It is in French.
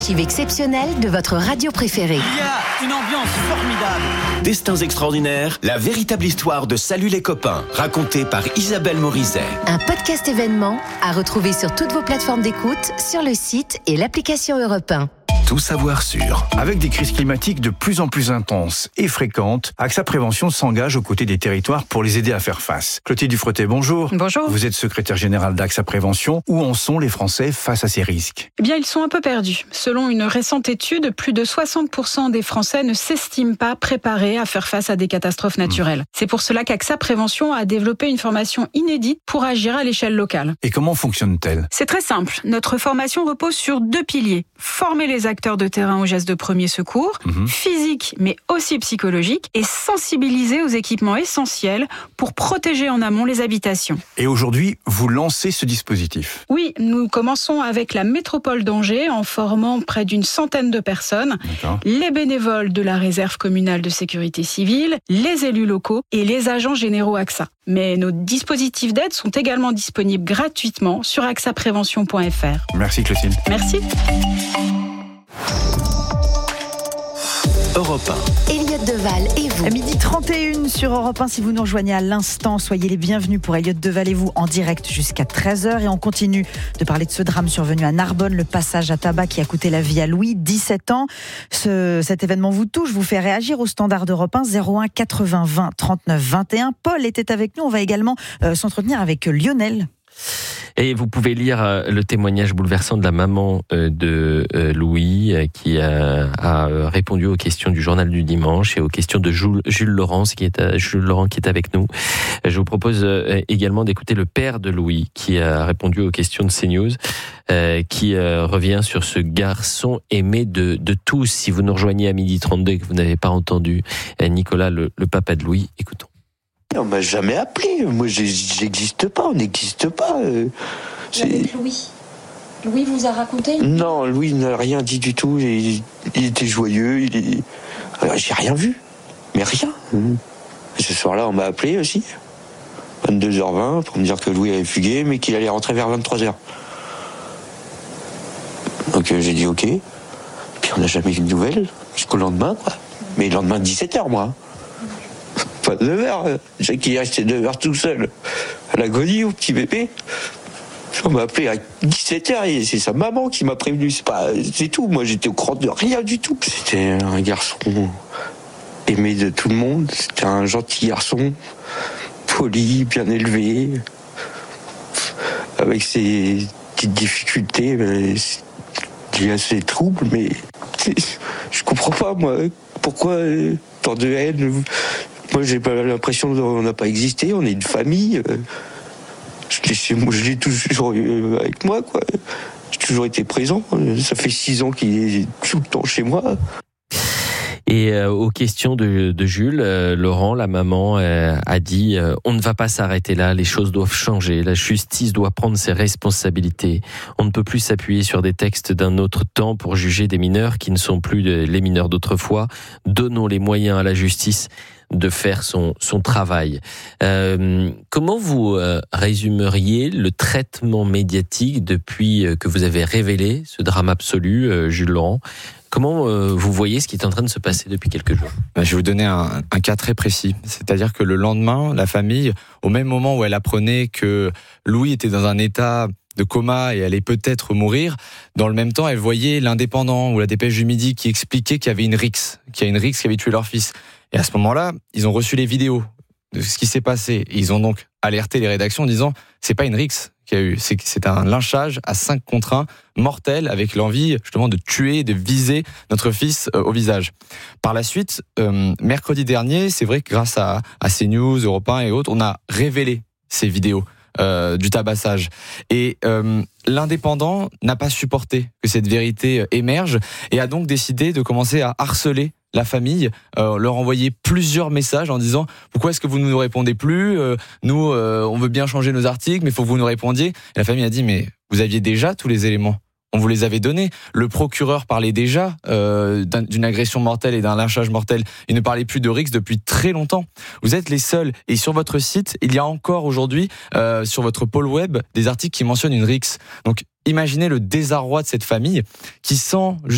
Exceptionnel de votre radio préférée. Il y a une ambiance formidable. Destins extraordinaires, la véritable histoire de Salut les copains, racontée par Isabelle Morizet. Un podcast événement à retrouver sur toutes vos plateformes d'écoute, sur le site et l'application Europe 1. Tout savoir sur. Avec des crises climatiques de plus en plus intenses et fréquentes, AXA Prévention s'engage aux côtés des territoires pour les aider à faire face. Clotilde Dufretet, bonjour. Bonjour. Vous êtes secrétaire générale d'AXA Prévention. Où en sont les Français face à ces risques ? Eh bien, ils sont un peu perdus. Selon une récente étude, plus de 60% des Français ne s'estiment pas préparés à faire face à des catastrophes naturelles. C'est pour cela qu'AXA Prévention a développé une formation inédite pour agir à l'échelle locale. Et comment fonctionne-t-elle ? C'est très simple. Notre formation repose sur 2 piliers. Former les acteurs de terrain aux gestes de premier secours, physique mais aussi psychologique, et sensibiliser aux équipements essentiels pour protéger en amont les habitations. Et aujourd'hui, vous lancez ce dispositif ? Oui, nous commençons avec la métropole d'Angers en formant près d'une centaine de personnes, les bénévoles de la réserve communale de sécurité civile, les élus locaux et les agents généraux AXA. Mais nos dispositifs d'aide sont également disponibles gratuitement sur axaprévention.fr. Merci Clotilde. Merci. Europe 1. Elliot Deval et vous. À 12h31 sur Europe 1, si vous nous rejoignez à l'instant, soyez les bienvenus pour Elliot Deval et vous en direct jusqu'à 13h. Et on continue de parler de ce drame survenu à Narbonne, le passage à tabac qui a coûté la vie à Louis, 17 ans. Cet événement vous touche, vous fait réagir au standard d'Europe 1, 01 80 20 39 21. Paul était avec nous, on va également s'entretenir avec Lionel. Et vous pouvez lire le témoignage bouleversant de la maman de Louis qui a répondu aux questions du journal du dimanche et aux questions de Jules Laurent qui est avec nous. Je vous propose également d'écouter le père de Louis qui a répondu aux questions de CNews, qui revient sur ce garçon aimé de tous. Si vous nous rejoignez à 12h32 et que vous n'avez pas entendu Nicolas, le papa de Louis, écoutons. On m'a jamais appelé. Moi, j'existe pas. On n'existe pas. Avec Louis. Louis vous a raconté ? Non, Louis n'a rien dit du tout. Il était joyeux. J'ai rien vu. Mais rien. Ce soir-là, on m'a appelé aussi. 22h20 pour me dire que Louis avait fugué, mais qu'il allait rentrer vers 23h. Donc j'ai dit OK. Puis on n'a jamais eu de nouvelles jusqu'au lendemain, quoi. Mais le lendemain 17h, moi. Pas 9h. J'ai qu'il est resté 9h tout seul à l'agonie, au petit bébé. On m'a appelé à 17h et c'est sa maman qui m'a prévenu. C'est tout. Moi, j'étais au courant de rien du tout. C'était un garçon aimé de tout le monde. C'était un gentil garçon, poli, bien élevé, avec ses petites difficultés, liées à ses troubles. Mais je comprends pas, moi, pourquoi tant de haine. Moi, j'ai pas l'impression qu'on n'a pas existé. On est une famille. Je l'ai toujours avec moi, quoi. J'ai toujours été présent. Ça fait 6 ans qu'il est tout le temps chez moi. Et aux questions de Jules, Laurent, la maman, a dit on ne va pas s'arrêter là, les choses doivent changer, la justice doit prendre ses responsabilités. On ne peut plus s'appuyer sur des textes d'un autre temps pour juger des mineurs qui ne sont plus les mineurs d'autrefois. Donnons les moyens à la justice de faire son travail. Comment vous résumeriez le traitement médiatique depuis que vous avez révélé ce drame absolu, Jules Laurent ? Comment vous voyez ce qui est en train de se passer depuis quelques jours ? Je vais vous donner un cas très précis. C'est-à-dire que le lendemain, la famille, au même moment où elle apprenait que Louis était dans un état de coma et allait peut-être mourir, dans le même temps, elle voyait l'Indépendant ou la Dépêche du Midi qui expliquait qu'il y avait une rixe, qui avait tué leur fils. Et à ce moment-là, ils ont reçu les vidéos de ce qui s'est passé. Et ils ont donc alerté les rédactions en disant c'est pas une rixe qu'il y a eu, c'est un lynchage à 5 contre 1 mortel avec l'envie justement de tuer, de viser notre fils au visage. Par la suite, mercredi dernier, c'est vrai que grâce à CNews, Europe 1 et autres, on a révélé ces vidéos du tabassage. Et l'Indépendant n'a pas supporté que cette vérité émerge et a donc décidé de commencer à harceler la famille, leur envoyer plusieurs messages en disant pourquoi est-ce que vous ne nous répondez plus, nous on veut bien changer nos articles mais il faut que vous nous répondiez. Et la famille a dit mais vous aviez déjà tous les éléments, on vous les avait donnés. Le procureur parlait déjà d'une agression mortelle et d'un lynchage mortel. Il ne parlait plus de rixe depuis très longtemps. Vous êtes les seuls. Et sur votre site, il y a encore aujourd'hui, sur votre pôle web, des articles qui mentionnent une rixe. Donc imaginez le désarroi de cette famille qui sent